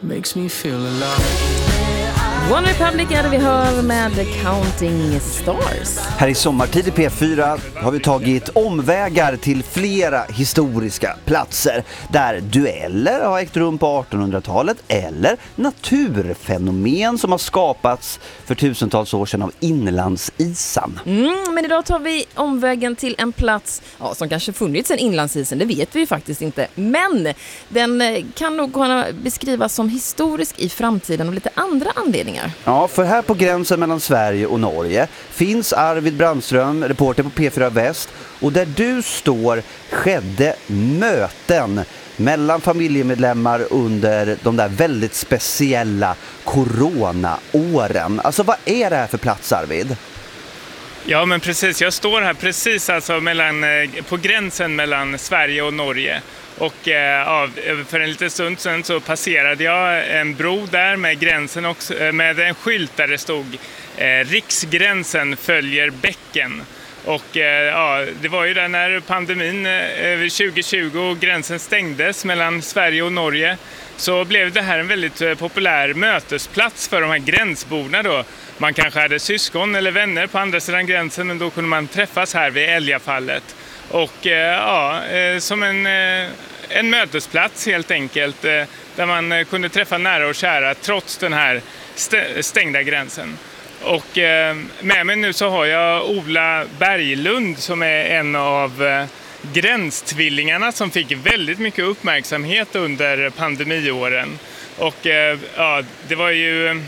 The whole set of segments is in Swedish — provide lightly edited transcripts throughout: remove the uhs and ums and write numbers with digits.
makes me feel alive. One Republic är det vi hör med The Counting Stars. Här i sommartid i P4 har vi tagit omvägar till flera historiska platser där dueller har ägt rum på 1800-talet eller naturfenomen som har skapats för tusentals år sedan av inlandsisan. Men idag tar vi omvägen till en plats som kanske funnits sedan inlandsisen, det vet vi ju faktiskt inte. Men den kan nog kunna beskrivas som historisk i framtiden av lite andra anledningar. Ja, för här på gränsen mellan Sverige och Norge finns Arvid Brandström, reporter på P4 Väst, och där du står skedde möten mellan familjemedlemmar under de där väldigt speciella coronaåren. Alltså vad är det här för plats, Arvid? Ja, men precis. Jag står här precis alltså på gränsen mellan Sverige och Norge. Och för en liten stund sedan så passerade jag en bro där med gränsen också, med en skylt där det stod Riksgränsen följer bäcken. Och det var ju där när pandemin 2020 och gränsen stängdes mellan Sverige och Norge, så blev det här en väldigt populär mötesplats för de här gränsborna då. Man kanske hade syskon eller vänner på andra sidan gränsen, men då kunde man träffas här vid Älgafallet. Och som en mötesplats helt enkelt, där man kunde träffa nära och kära trots den här stängda gränsen. Och med mig nu så har jag Ola Berglund som är en av gränstvillingarna som fick väldigt mycket uppmärksamhet under pandemiåren. Och det var ju...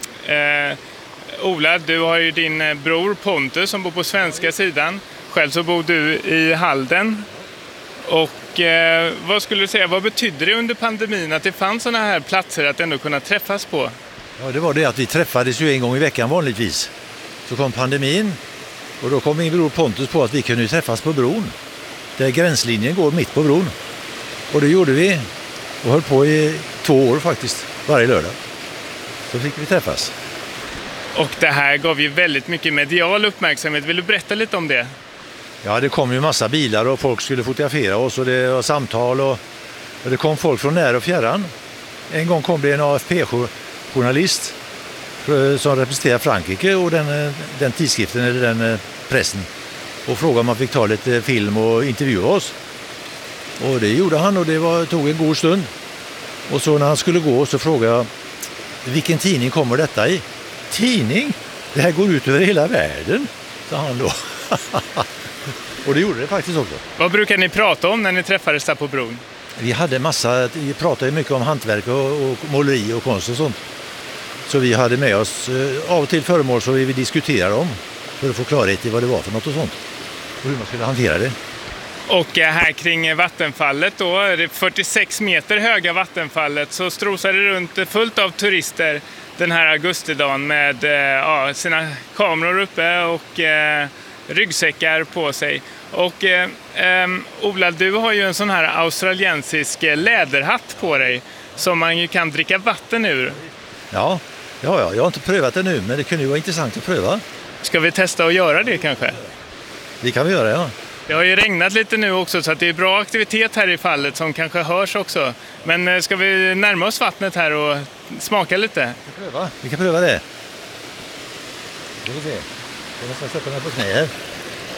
Ola, du har ju din bror Pontus som bor på svenska sidan. Själv så bor du i Halden. Och vad skulle du säga, vad betyder det under pandemin att det fanns sådana här platser att ändå kunna träffas på? Ja, det var det att vi träffades ju en gång i veckan vanligtvis. Så kom pandemin och då kom min bror Pontus på att vi kunde träffas på bron. Där gränslinjen går mitt på bron. Och det gjorde vi och höll på i 2 år faktiskt, varje lördag. Så fick vi träffas. Och det här gav ju väldigt mycket medial uppmärksamhet. Vill du berätta lite om det? Ja, det kom ju massa bilar och folk skulle fotografera oss och det var samtal och det kom folk från när och fjärran. En gång kom det en AFP-journalist som representerar Frankrike och den tidskriften eller den pressen och frågade om man fick ta lite film och intervjua oss. Och det gjorde han och det tog en god stund. Och så när han skulle gå så frågade jag, vilken tidning kommer detta i? Tidning? Det här går ut över hela världen, sa han då. Och det gjorde det faktiskt också. Vad brukar ni prata om när ni träffades där på bron? Vi pratade mycket om hantverk och måleri och konst och sånt. Så vi hade med oss av och till föremål så vi diskuterade om för att få klarhet i vad det var för något och sånt. Och hur man skulle hantera det. Och här kring vattenfallet då, det 46 meter höga vattenfallet, så strosar det runt fullt av turister den här augustidagen med sina kameror uppe och ryggsäckar på sig. Och Ola, du har ju en sån här australiensisk läderhatt på dig som man ju kan dricka vatten ur. Ja, jag har inte prövat det nu, men det kunde ju vara intressant att pröva. Ska vi testa att göra det kanske? Det kan vi göra, ja. Det har ju regnat lite nu också så att det är bra aktivitet här i fallet som kanske hörs också. Men ska vi närma oss vattnet här och smaka lite? Vi kan pröva det. Ska vi se. Jag måste sätta mig på knä här.